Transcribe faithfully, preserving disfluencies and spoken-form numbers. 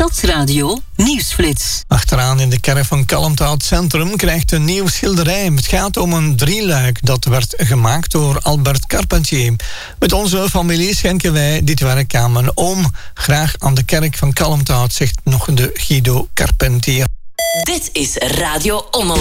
Stadsradio Nieuwsflits. Achteraan in de kerk van Kalmthout Centrum krijgt een nieuw schilderij. Het gaat om een drieluik dat werd gemaakt door Albert Carpentier. Met onze familie schenken wij dit werk aan mijn oom. Graag aan de kerk van Kalmthout, zegt nog de Guido Carpentier. Dit is Radio Omroep.